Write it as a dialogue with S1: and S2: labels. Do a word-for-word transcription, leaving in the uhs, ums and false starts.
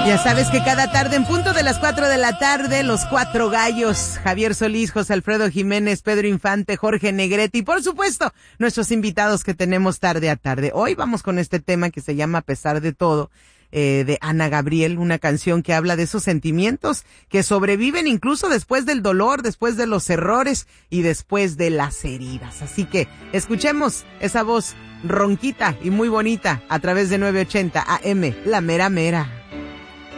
S1: Ya sabes que cada tarde en punto de las cuatro de la tarde, los cuatro gallos, Javier Solís, José Alfredo Jiménez, Pedro Infante, Jorge Negrete y por supuesto nuestros invitados que tenemos tarde a tarde. Hoy vamos con este tema que se llama A pesar de todo, eh, de Ana Gabriel, una canción que habla de esos sentimientos que sobreviven incluso después del dolor, después de los errores y después de las heridas. Así que escuchemos esa voz ronquita y muy bonita a través de nueve ochenta A M, La Mera Mera.